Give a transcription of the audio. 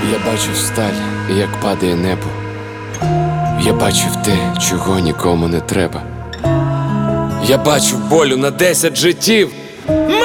Я бачив сталь, як падає небо. Я бачив те, чого нікому не треба. Я бачив болю на 10 життів.